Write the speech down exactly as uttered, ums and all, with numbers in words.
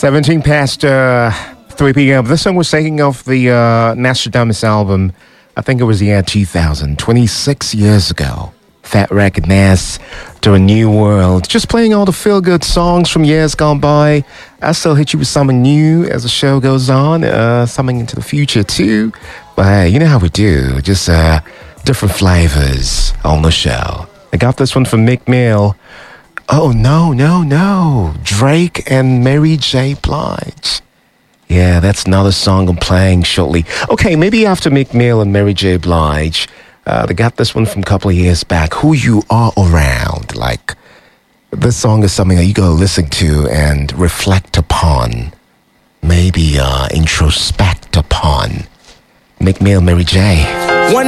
seventeen past uh, three p.m. This song was taken off the uh, Nostradamus album. I think it was the year two thousand, twenty-six years ago. Fat Wreck and Nas to a new world. Just playing all the feel-good songs from years gone by. I still hit you with something new as the show goes on. Uh, something into the future too. But hey, you know how we do. Just uh, different flavors on the show. I got this one from Meek Mill. Oh, no, no, no. Drake and Mary J. Blige. Yeah, that's another song I'm playing shortly. Okay, maybe after Meek Mill and Mary J. Blige, uh, they got this one from a couple of years back. Who You Are Around. Like, this song is something that you go listen to and reflect upon. Maybe uh, introspect upon. Meek Mill, Mary J.